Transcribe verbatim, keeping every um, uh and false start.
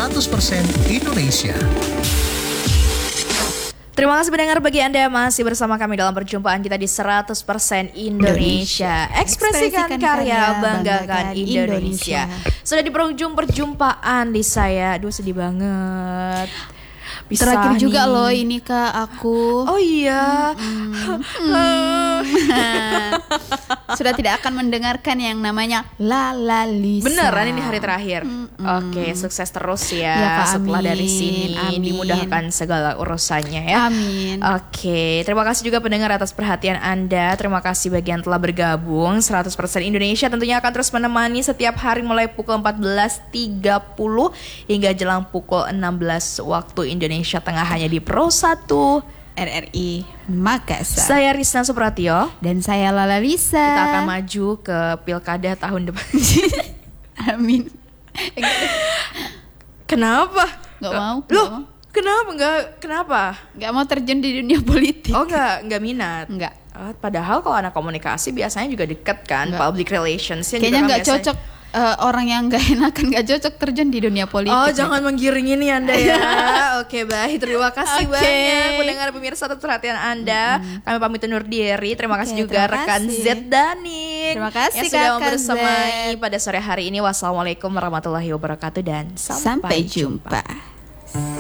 seratus persen Indonesia. Terima kasih pendengar, bagi Anda yang masih bersama kami dalam perjumpaan kita di seratus persen Indonesia. Ekspresikan, Ekspresikan karya, banggakan Indonesia. Indonesia. Sudah di penghujung perjumpaan di saya. Aduh, sedih banget. Bisa Terakhir nih. juga loh ini Kak aku. Oh iya. Hmm. Hmm. Sudah tidak akan mendengarkan yang namanya Lala Lisa. Beneran ini hari terakhir. Hmm. Oke, sukses terus ya, ya Kak, setelah amin, dari sini amin. dimudahkan segala urusannya ya. Amin. Oke, terima kasih juga pendengar atas perhatian Anda. Terima kasih bagi yang telah bergabung. seratus persen Indonesia tentunya akan terus menemani setiap hari mulai pukul empat belas tiga puluh hingga jelang pukul enam belas waktu Indonesia Tengah hanya di Pro satu R R I Makassar. Saya Risna Supratio dan saya Lala Lisa. Kita akan maju ke pilkada tahun depan. Amin. Kenapa? Gak mau. Loh, gak mau. kenapa nggak? Kenapa? Gak mau terjun di dunia politik. Oh, nggak nggak minat. Enggak. Oh, padahal kalau anak komunikasi biasanya juga deket kan, Enggak. public relations. Kayaknya nggak kan cocok. Uh, orang yang gak enakan gak cocok terjun di dunia politik. Oh, jangan menggiring ini Anda ya. Oke, baik. Terima kasih okay. banyak pendengar pemirsa atas perhatian Anda. Mm-hmm. Kami pamit undur diri. Terima kasih okay, juga rekan Z Danik. Terima kasih yang sudah membersamai pada sore hari ini. Wassalamualaikum warahmatullahi wabarakatuh dan sampai, sampai jumpa. jumpa.